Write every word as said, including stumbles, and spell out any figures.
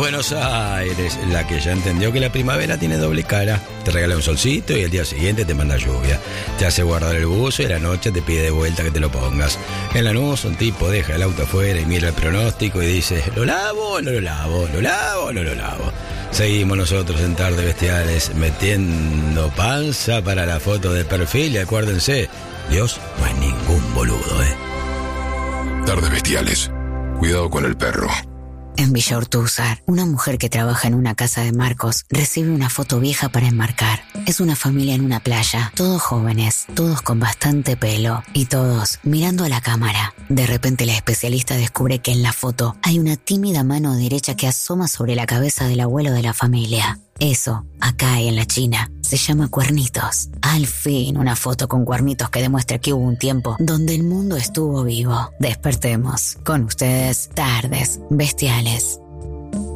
Buenos Aires, la que ya entendió que la primavera tiene doble cara. Te regala un solcito y al día siguiente te manda lluvia. Te hace guardar el buzo y a la noche te pide de vuelta que te lo pongas. En Lanús un tipo deja el auto afuera y mira el pronóstico y dice: ¿lo lavo o no lo lavo? ¿Lo lavo o no lo lavo? Seguimos nosotros en Tardes Bestiales metiendo panza para la foto de perfil y acuérdense, Dios no es ningún boludo, ¿eh? Tardes Bestiales. Cuidado con el perro. En Villa Ortúzar, una mujer que trabaja en una casa de marcos recibe una foto vieja para enmarcar. Es una familia en una playa, todos jóvenes, todos con bastante pelo y todos mirando a la cámara. De repente la especialista descubre que en la foto hay una tímida mano derecha que asoma sobre la cabeza del abuelo de la familia. Eso, acá y en la China, se llama cuernitos. Al fin una foto con cuernitos que demuestra que hubo un tiempo donde el mundo estuvo vivo. Despertemos. Con ustedes, Tardes Bestiales.